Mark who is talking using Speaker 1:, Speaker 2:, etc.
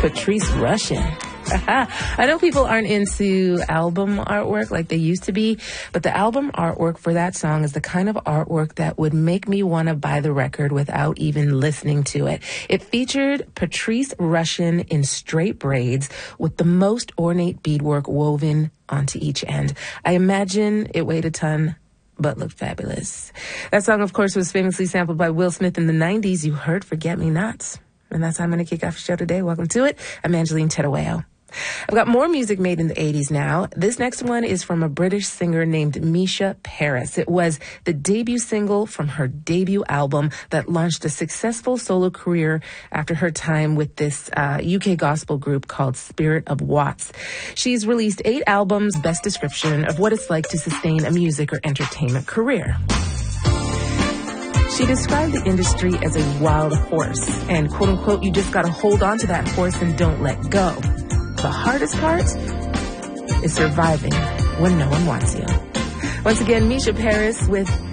Speaker 1: Patrice Rushen. I know people aren't into album artwork like they used to be, but the album artwork for that song is the kind of artwork that would make me want to buy the record without even listening to it. It featured Patrice Rushen in straight braids with the most ornate beadwork woven onto each end. I imagine it weighed a ton, but looked fabulous. That song, of course, was famously sampled by Will Smith in the 90s. You heard Forget Me Nots. And that's how I'm going to kick off the show today. Welcome to it. I'm Angeline Tedaweo. I've got more music made in the 80s now. This next one is from a British singer named Misha Paris. It was the debut single from her debut album that launched a successful solo career after her time with this UK gospel group called Spirit of Watts. She's released 8 albums, best description of what it's like to sustain a music or entertainment career. She described the industry as a wild horse and, quote unquote, you just got to hold on to that horse and don't let go. The hardest part is surviving when no one wants you. Once again, Misha Paris with